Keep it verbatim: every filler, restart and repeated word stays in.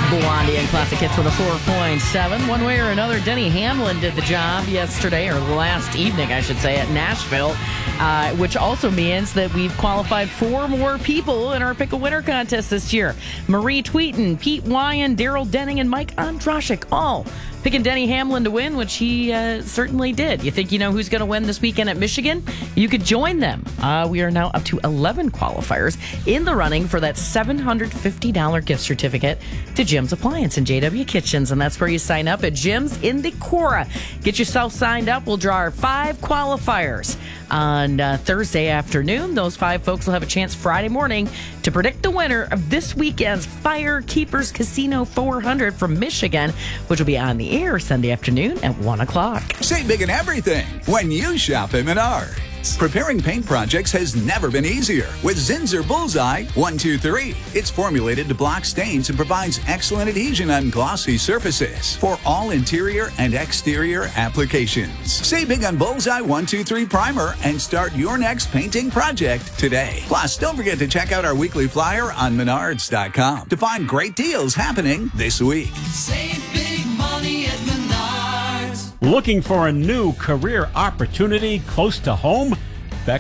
Blondie and Classic Hits with a four point seven. One way or another, Denny Hamlin did the job yesterday, or last evening, I should say, at Nashville, uh, which also means that we've qualified four more people in our Pick a Winner contest this year. Marie Tweeten, Pete Wyan, Daryl Denning, and Mike Ondrashik, all picking Denny Hamlin to win, which he uh, certainly did. You think you know who's going to win this weekend at Michigan? You could join them. Uh, we are now up to eleven qualifiers in the running for that seven hundred fifty dollars gift certificate to Jim's Appliance and J W Kitchens, and that's where you sign up at Jim's in Decorah. Get yourself signed up. We'll draw our five qualifiers on uh, Thursday afternoon. Those five folks will have a chance Friday morning to predict the winner of this weekend's Firekeepers Casino four hundred from Michigan, which will be on the air Sunday afternoon at one o'clock. Save big in everything when you shop at Menards. Preparing paint projects has never been easier with Zinsser Bullseye one two three. It's formulated to block stains and provides excellent adhesion on glossy surfaces for all interior and exterior applications. Save big on Bullseye one two three Primer and start your next painting project today. Plus, don't forget to check out our weekly flyer on Menards dot com to find great deals happening this week. Save big money at Menards. Looking for a new career opportunity close to home?